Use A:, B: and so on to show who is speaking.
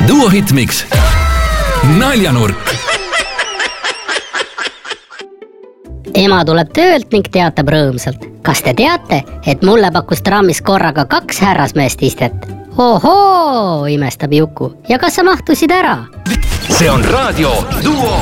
A: Duo Hitmix. Naljanurk.
B: Ema tuleb töölt ning teatab rõõmsalt. Kas te teate, et mulle pakkus trammis korraga 2 härrasmeest istet? Ohoo, imestab Juku. Ja kas sa mahtusid ära?
A: See on raadio Duo